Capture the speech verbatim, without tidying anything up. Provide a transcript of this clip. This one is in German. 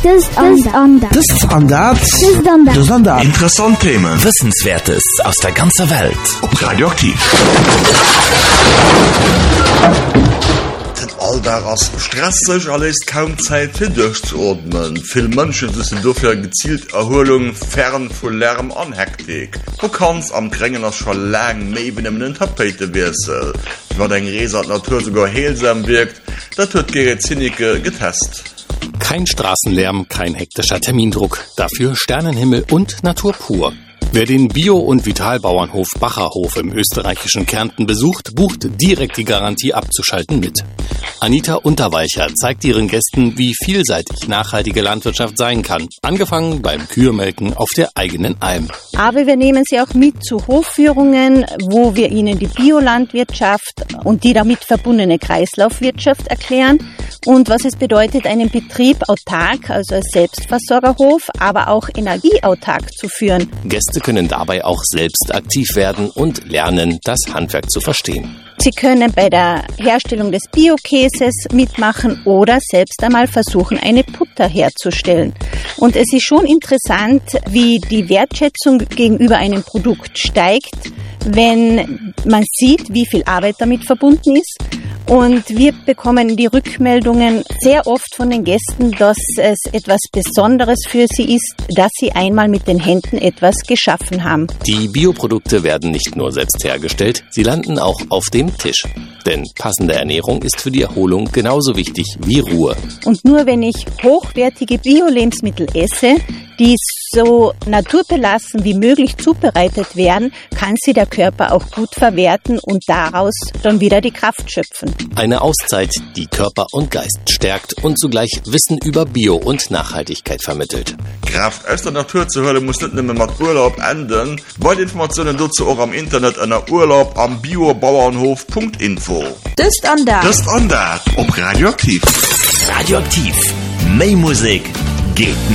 Das Standard. Das Standard. Das Standard. Das Standard. Interessante Themen. Wissenswertes aus der ganzen Welt. Auf Radioaktiv. All daraus stressig, alles kaum Zeit für durchzuordnen. Viele Menschen sind dafür gezielt Erholung fern von Lärm und Hektik. Du kannst am Drängen schon lange mehr wie einen Tapetewechsel. Wenn dein Resort Natur sogar heilsam wirkt, das wird Gerrit Zinnike getestet. Kein Straßenlärm, kein hektischer Termindruck, dafür Sternenhimmel und Natur pur. Wer den Bio- und Vitalbauernhof Bacherhof im österreichischen Kärnten besucht, bucht direkt die Garantie abzuschalten mit. Anita Unterweicher zeigt ihren Gästen, wie vielseitig nachhaltige Landwirtschaft sein kann, angefangen beim Kühemelken auf der eigenen Alm. Aber wir nehmen sie auch mit zu Hofführungen, wo wir ihnen die Biolandwirtschaft und die damit verbundene Kreislaufwirtschaft erklären und was es bedeutet, einen Betrieb autark, also als Selbstversorgerhof, aber auch energieautark zu führen. Gäste können dabei auch selbst aktiv werden und lernen, das Handwerk zu verstehen. Sie können bei der Herstellung des Biokäses mitmachen oder selbst einmal versuchen, eine Butter herzustellen. Und es ist schon interessant, wie die Wertschätzung gegenüber einem Produkt steigt, wenn man sieht, wie viel Arbeit damit verbunden ist. Und wir bekommen die Rückmeldungen sehr oft von den Gästen, dass es etwas Besonderes für sie ist, dass sie einmal mit den Händen etwas geschaffen haben. Die Bioprodukte werden nicht nur selbst hergestellt, sie landen auch auf dem Tisch. Denn passende Ernährung ist für die Erholung genauso wichtig wie Ruhe. Und nur wenn ich hochwertige Bio-Lebensmittel esse, die so naturbelassen wie möglich zubereitet werden, kann sie der Körper auch gut verwerten und daraus dann wieder die Kraft schöpfen. Eine Auszeit, die Körper und Geist stärkt und zugleich Wissen über Bio- und Nachhaltigkeit vermittelt. Kraft aus der Natur zu hören muss nicht nur mit Urlaub enden. Weitere Informationen dazu auch am Internet an der Urlaub am biobauernhof punkt info. Das Standard. Das Standard auf Radioaktiv. Radioaktiv. Mehr Musik geht nicht.